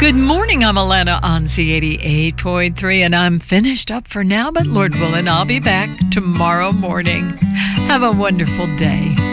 Good morning, I'm Alana on Z88.3, and I'm finished up for now, but Lord willing, I'll be back tomorrow morning. Have a wonderful day.